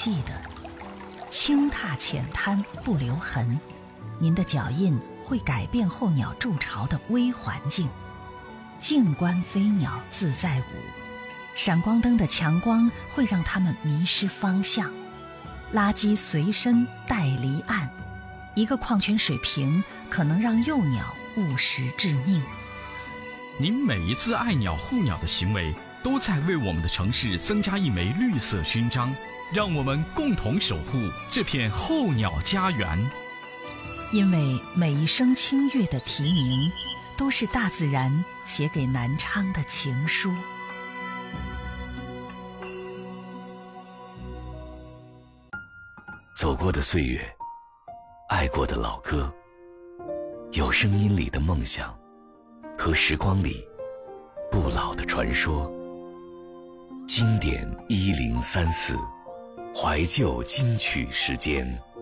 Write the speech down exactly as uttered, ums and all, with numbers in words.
记得。轻踏浅滩不留痕，您的脚印会改变候鸟筑巢的微环境。静观飞鸟自在舞，闪光灯的强光会让它们迷失方向。垃圾随身带离岸，一个矿泉水瓶可能让幼鸟误食致命。 您每一次爱鸟护鸟的行为，都在为我们的城市增加一枚绿色勋章，让我们共同守护这片候鸟家园。 因为每一声清越的啼鸣，都是大自然写给南昌的情书。 走过的岁月，爱过的老歌，有声音里的梦想，和时光里不老的传说。经典一零三四，怀旧金曲时间。